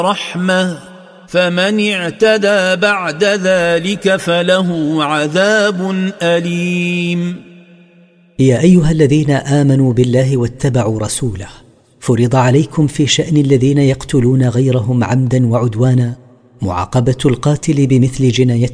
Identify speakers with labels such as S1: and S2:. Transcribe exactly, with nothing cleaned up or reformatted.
S1: رحمة فمن اعتدى بعد ذلك فله عذاب أليم.
S2: يا أيها الذين آمنوا بالله واتبعوا رسوله، فرض عليكم في شأن الذين يقتلون غيرهم عمدا وعدوانا معاقبة القاتل بمثل جنايته